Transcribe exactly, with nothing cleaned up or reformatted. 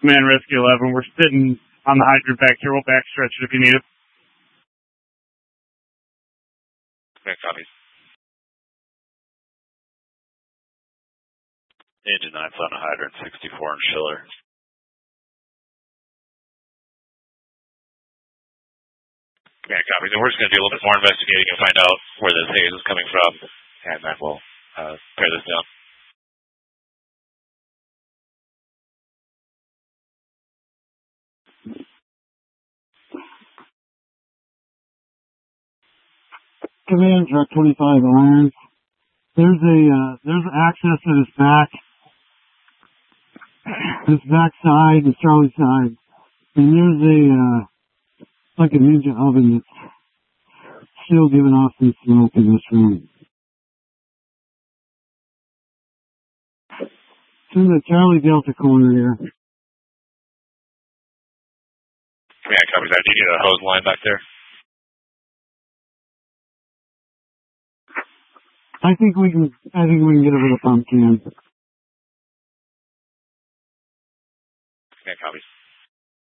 Command Rescue eleven, we're sitting on the hydrant back here. We'll backstretch it if you need it. Okay, copies. Engine nine's on the hydrant, sixty-four and Schiller. Command copies. And we're just going to do a little bit more investigating and find out where this haze is coming from, and then we'll uh, tear this down. Command Truck twenty-five Irons. There's a uh, there's access to this back, this back side, the Charlie side, and there's a uh, like a ninja oven that's still giving off some smoke in this room. It's in the Charlie Delta corner here. Command copies. I need a hose line back there. I think we can. I think we can get over the pump can. Command copies.